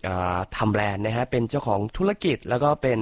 ทำแบรนด์นะฮะเป็นเจ้าของธุรกิจแล้วก็เป็น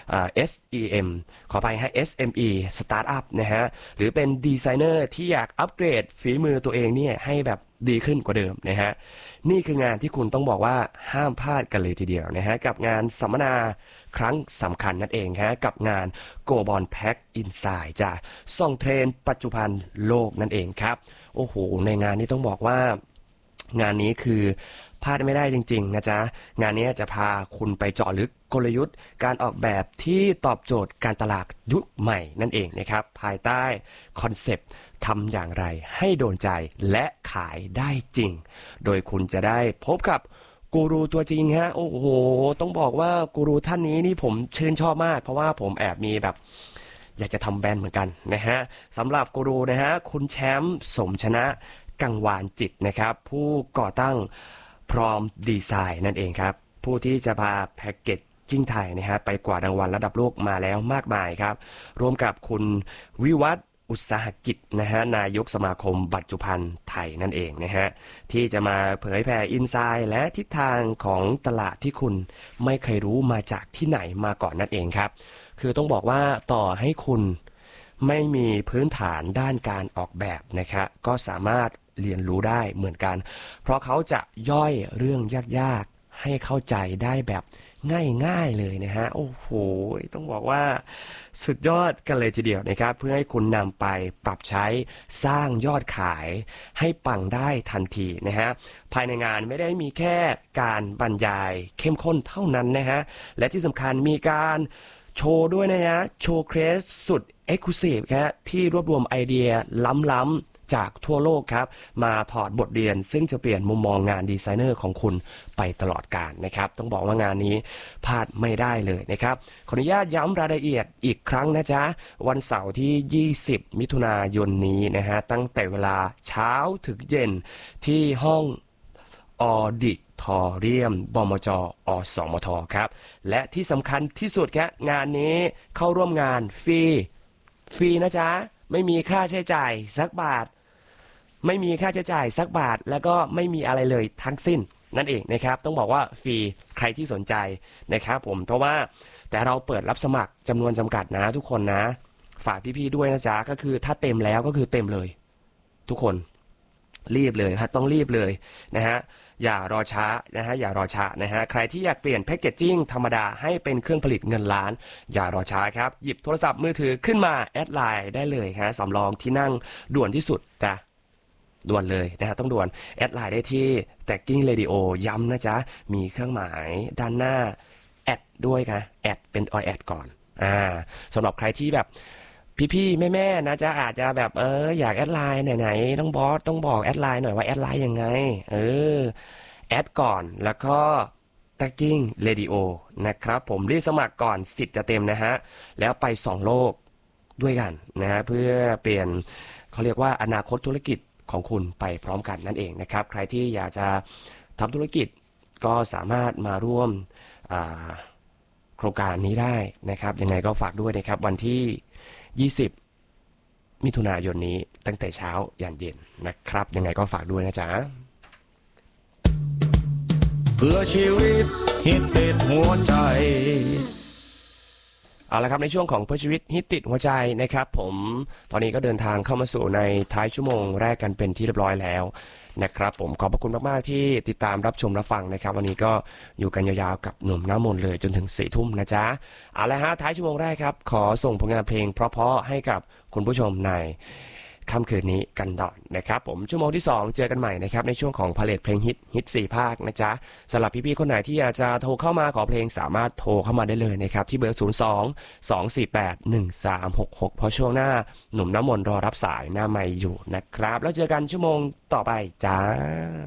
SEM ขอไปให้ SME Startup นะฮะหรือเป็นดีไซเนอร์ที่อยากอัปเกรดฝีมือตัวเองเนี่ยให้แบบดีขึ้นกว่าเดิมนะฮะนี่คืองานที่คุณต้องบอกว่าห้ามพลาดกันเลยทีเดียวนะฮะกับงานสัมมนาครั้งสำคัญนั่นเองฮะกับงาน Go Bond Pack Inside จ้ะส่องเทรนด์ปัจจุบันโลกนั่นเองครับโอ้โหในงานนี้ต้องบอกว่างานนี้คือพลาดไม่ได้จริงๆนะจ๊ะงานนี้จะพาคุณไปเจาะลึกกลยุทธ์การออกแบบที่ตอบโจทย์การตลาดยุคใหม่นั่นเองนะครับภายใต้คอนเซปต์ทำอย่างไรให้โดนใจและขายได้จริงโดยคุณจะได้พบกับกูรูตัวจริงฮะโอ้โหต้องบอกว่ากูรูท่านนี้นี่ผมชื่นชอบมากเพราะว่าผมแอบมีแบบอยากจะทำแบรนด์เหมือนกันนะฮะสำหรับกูรูนะฮะคุณแชมป์สมชนะกังวานจิตนะครับผู้ก่อตั้งพร้อมดีไซน์นั่นเองครับผู้ที่จะพาแพ็กเกจจิ้งไทยนะฮะไปกวาดรางวัลระดับโลกมาแล้วมากมายครับร่วมกับคุณวิวัฒน์อุตสาหกิจนะฮะนายกสมาคมบรรจุภัณฑ์ไทยนั่นเองนะฮะที่จะมาเผยแผ่อินไซด์และทิศทางของตลาดที่คุณไม่เคยรู้มาจากที่ไหนมาก่อนนั่นเองครับคือต้องบอกว่าต่อให้คุณไม่มีพื้นฐานด้านการออกแบบนะครับก็สามารถเรียนรู้ได้เหมือนกันเพราะเขาจะย่อยเรื่องยากๆให้เข้าใจได้แบบง่ายๆเลยนะฮะโอ้โหต้องบอกว่าสุดยอดกันเลยทีเดียวนะครับเพื่อให้คุณนำไปปรับใช้สร้างยอดขายให้ปังได้ทันทีนะฮะภายในงานไม่ได้มีแค่การบรรยายเข้มข้นเท่านั้นนะฮะและที่สำคัญมีการโชว์ด้วยนะฮะโชว์เคสสุด Exclusive ครับที่รวบรวมไอเดียล้ำๆจากทั่วโลกครับมาถอดบทเรียนซึ่งจะเปลี่ยนมุมมองงานดีไซเนอร์ของคุณไปตลอดกาลนะครับต้องบอกว่างานนี้พลาดไม่ได้เลยนะครับขออนุญาตย้ำรายละเอียดอีกครั้งนะจ๊ะวันเสาร์ที่20มิถุนายนนี้นะฮะตั้งแต่เวลาเช้าถึงเย็นที่ห้องออดิทอเรียมบมจอสมทครับและที่สำคัญที่สุดครับงานนี้เข้าร่วมงานฟรีนะจ๊ะไม่มีค่าใช้จ่ายสักบาทไม่มีค่าใช้จ่ายสักบาทแล้วก็ไม่มีอะไรเลยทั้งสิ้นนั่นเองนะครับต้องบอกว่าฟรีใครที่สนใจนะครับผมเพราะว่าแต่เราเปิดรับสมัครจำนวนจำกัดนะทุกคนนะฝากพี่ๆด้วยนะจ๊ะก็คือถ้าเต็มแล้วก็คือเต็มเลยทุกคนรีบเลยฮะต้องรีบเลยนะฮะอย่ารอช้านะฮะอย่ารอช้านะฮะใครที่อยากเปลี่ยนแพคเกจจิ้งธรรมดาให้เป็นเครื่องผลิตเงินล้านอย่ารอช้าครับหยิบโทรศัพท์มือถือขึ้นมาแอดไลน์ได้เลยฮะสำรองที่นั่งด่วนที่สุดจ้ะด่วนเลยนะฮะต้องด่วนแอดไลน์ได้ที่ Tagging Radio ย้ำนะจ๊ะมีเครื่องหมายด้านหน้าแอดด้วยค่ะแอดเป็นแอดก่อนสำหรับใครที่แบบพี่ๆแม่ๆนะจ๊ะอาจจะแบบอยากแอดไลน์ไหนๆต้องบอสต้องบอกแอดไลน์หน่อยว่าแอดไลน์ยังไงแอดก่อนแล้วก็ Tagging Radio นะครับผมรีบสมัครก่อนสิทธิ์จะเต็มนะฮะแล้วไป2โลกด้วยกันนะฮะเพื่อเปลี่ยนเขาเรียกว่าอนาคตธุรกิจของคุณไปพร้อมกันนั่นเองนะครับใครที่อยากจะทำธุรกิจก็สามารถมาร่วมโครงการนี้ได้นะครับยังไงก็ฝากด้วยนะครับวันที่20มิถุนายนนี้ตั้งแต่เช้ายันเย็นนะครับยังไงก็ฝากด้วยนะจ๊ะเพื่อชีวิตฮิตติดหัวใจเอาละครับในช่วงของเพื่อชีวิตฮิตติดหัวใจนะครับผมตอนนี้ก็เดินทางเข้ามาสู่ในท้ายชั่วโมงแรกกันเป็นที่เรียบร้อยแล้วนะครับผมขอบพระคุณมากๆที่ติดตามรับชมรับฟังนะครับวันนี้ก็อยู่กันยาวๆกับหนุ่มน้ำมนต์เลยจนถึง4 ทุ่มนะจ๊ะเอาละฮะท้ายชั่วโมงแรกครับขอส่งผลงานเพลงเพราะๆให้กับคุณผู้ชมในค่ำคืนนี้กันต่อนะครับผมชั่วโมงที่2เจอกันใหม่นะครับในช่วงของพาเลทเพลงฮิต4ภาคนะจ๊ะสำหรับพี่ๆคนไหนที่อยากจะโทรเข้ามาขอเพลงสามารถโทรเข้ามาได้เลยนะครับที่เบอร์02-248-1366เพราะช่วงหน้าหนุ่มน้ำมนต์รอรับสายหน้าไมค์อยู่นะครับแล้วเจอกันชั่วโมงต่อไปจ้า